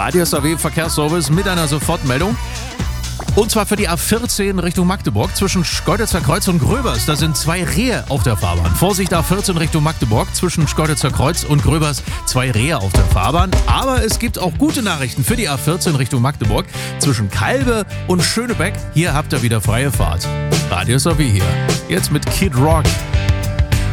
Radio SAW Verkehrsservice mit einer Sofortmeldung. Und zwar für die A14 Richtung Magdeburg zwischen Schkeuditzer Kreuz und Gröbers. Da sind 2 Rehe auf der Fahrbahn. Vorsicht, A14 Richtung Magdeburg zwischen Schkeuditzer Kreuz und Gröbers 2 Rehe auf der Fahrbahn. Aber es gibt auch gute Nachrichten für die A14 Richtung Magdeburg zwischen Kalbe und Schönebeck. Hier habt ihr wieder freie Fahrt. Radio SAW hier. Jetzt mit Kid Rock.